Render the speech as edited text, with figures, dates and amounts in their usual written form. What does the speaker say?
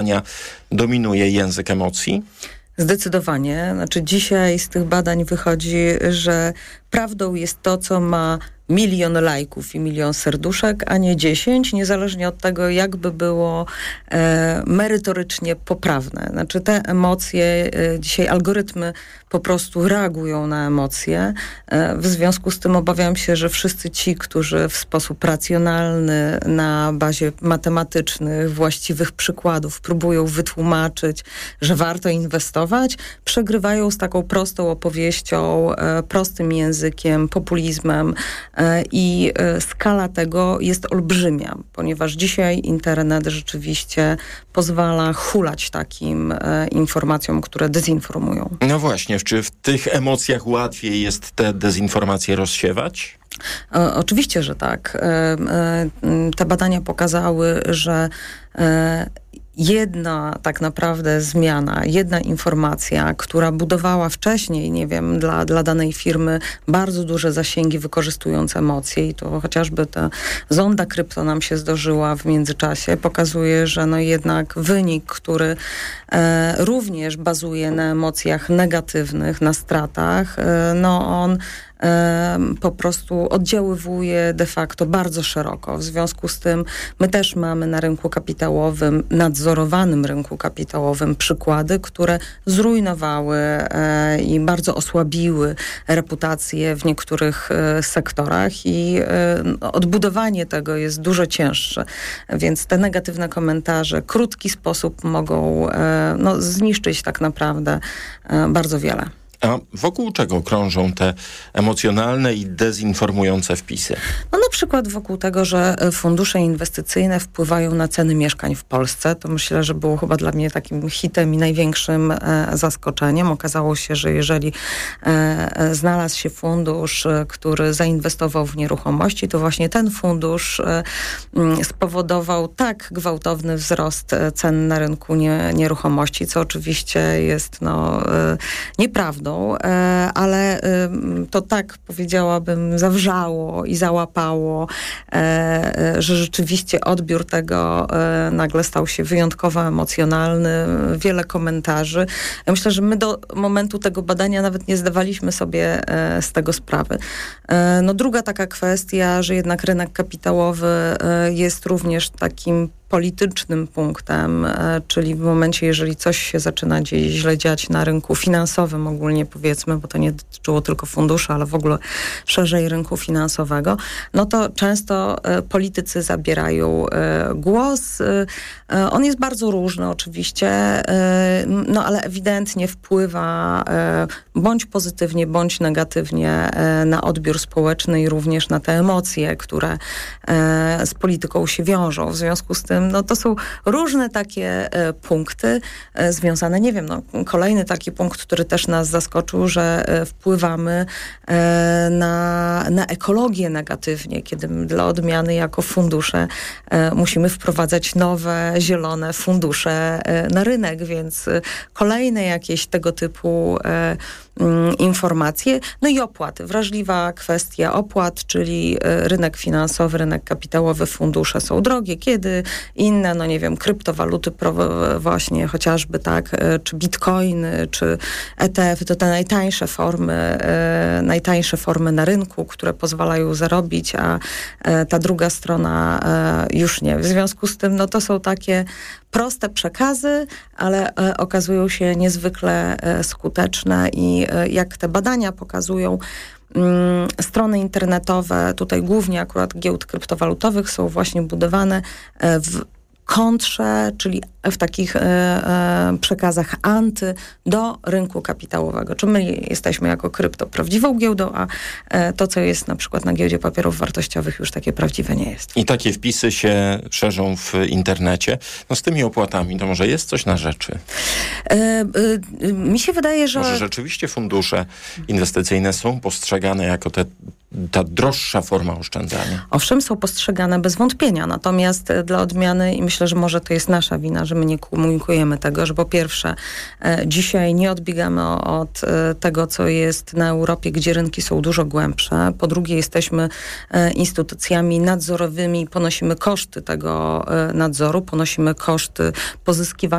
badania dominuje język emocji? Zdecydowanie. Znaczy dzisiaj z tych badań wychodzi, że prawdą jest to, co ma 1 000 000 lajków i 1 000 000 serduszek, a nie 10, niezależnie od tego, jakby było merytorycznie poprawne. Znaczy te emocje, dzisiaj algorytmy po prostu reagują na emocje. W związku z tym obawiam się, że wszyscy ci, którzy w sposób racjonalny, na bazie matematycznych, właściwych przykładów próbują wytłumaczyć, że warto inwestować, przegrywają z taką prostą opowieścią, prostym językiem, populizmem, i skala tego jest olbrzymia, ponieważ dzisiaj internet rzeczywiście pozwala hulać takim informacjom, które dezinformują. No właśnie, czy w tych emocjach łatwiej jest te dezinformacje rozsiewać? Oczywiście, że tak. Te badania pokazały, że jedna tak naprawdę zmiana, jedna informacja, która budowała wcześniej, nie wiem, dla danej firmy bardzo duże zasięgi wykorzystując emocje i to chociażby ta zonda krypto nam się zdarzyła w międzyczasie, pokazuje, że no jednak wynik, który również bazuje na emocjach negatywnych, na stratach, no on po prostu oddziaływuje de facto bardzo szeroko. W związku z tym my też mamy na rynku kapitałowym, nadzorowanym rynku kapitałowym przykłady, które zrujnowały i bardzo osłabiły reputację w niektórych sektorach i odbudowanie tego jest dużo cięższe. Więc te negatywne komentarze w krótki sposób mogą zniszczyć tak naprawdę bardzo wiele. A wokół czego krążą te emocjonalne i dezinformujące wpisy? No na przykład wokół tego, że fundusze inwestycyjne wpływają na ceny mieszkań w Polsce. To myślę, że było chyba dla mnie takim hitem i największym zaskoczeniem. Okazało się, że jeżeli znalazł się fundusz, który zainwestował w nieruchomości, to właśnie ten fundusz spowodował tak gwałtowny wzrost cen na rynku nieruchomości, co oczywiście jest nieprawdą. Ale to tak, powiedziałabym, zawrzało i załapało, że rzeczywiście odbiór tego nagle stał się wyjątkowo emocjonalny, wiele komentarzy. Ja myślę, że my do momentu tego badania nawet nie zdawaliśmy sobie z tego sprawy. No druga taka kwestia, że jednak rynek kapitałowy jest również takim politycznym punktem, czyli w momencie, jeżeli coś się zaczyna źle dziać na rynku finansowym ogólnie powiedzmy, bo to nie dotyczyło tylko funduszy, ale w ogóle szerzej rynku finansowego, no to często politycy zabierają głos. On jest bardzo różny oczywiście, no ale ewidentnie wpływa bądź pozytywnie, bądź negatywnie na odbiór społeczny i również na te emocje, które z polityką się wiążą. W związku z tym no to są różne takie punkty związane, nie wiem, kolejny taki punkt, który też nas zaskoczył, że wpływamy na ekologię negatywnie, kiedy dla odmiany jako fundusze musimy wprowadzać nowe, zielone fundusze na rynek, więc kolejne jakieś tego typu informacje. No i opłaty. Wrażliwa kwestia opłat, czyli rynek finansowy, rynek kapitałowy, fundusze są drogie. Kiedy inne, no nie wiem, kryptowaluty właśnie chociażby tak, czy bitcoiny, czy ETF, to te najtańsze formy na rynku, które pozwalają zarobić, a ta druga strona już nie. W związku z tym, no to są takie proste przekazy, ale okazują się niezwykle skuteczne i jak te badania pokazują, strony internetowe, tutaj głównie akurat giełd kryptowalutowych są właśnie budowane w kontrze, czyli w takich przekazach anty do rynku kapitałowego. Czy my jesteśmy jako krypto prawdziwą giełdą, a to, co jest na przykład na giełdzie papierów wartościowych, już takie prawdziwe nie jest. I takie wpisy się szerzą w internecie. No z tymi opłatami to może jest coś na rzeczy? Mi się wydaje, że... Może rzeczywiście fundusze inwestycyjne są postrzegane jako ta droższa forma oszczędzania. Owszem, są postrzegane bez wątpienia, natomiast dla odmiany, i myślę, że może to jest nasza wina, że my nie komunikujemy tego, że po pierwsze dzisiaj nie odbiegamy od tego, co jest na Europie, gdzie rynki są dużo głębsze. Po drugie, jesteśmy instytucjami nadzorowymi, ponosimy koszty tego nadzoru, ponosimy koszty pozyskiwania